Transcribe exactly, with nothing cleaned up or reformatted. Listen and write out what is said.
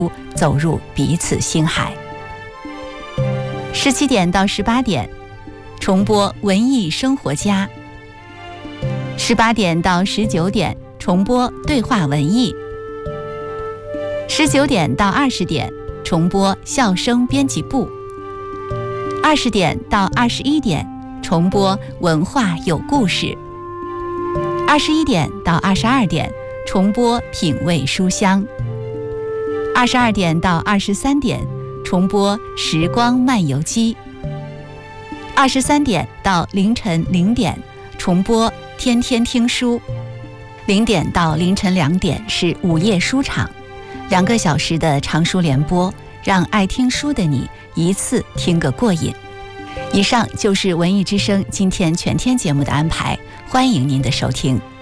走入彼此心海。十七点到十八点重播文艺生活家，十八点到十九点重播对话文艺，十九点到二十点重播笑声编辑部，二十点到二十一点重播文化有故事，二十一点到二十二点重播品味书香，二十二点到二十三点重播时光漫游记，二十三点到凌晨零点重播天天听书，零点到凌晨两点是午夜书场，两个小时的长书联播，让爱听书的你一次听个过瘾。以上就是文艺之声今天全天节目的安排，欢迎您的收听。